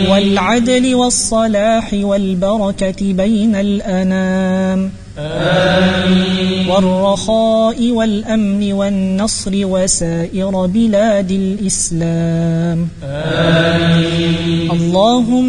والعدل والصلاح والبركة بين الأنام آمين. والرخاء والأمن والنصر وسائر بلاد الإسلام آمين. اللهم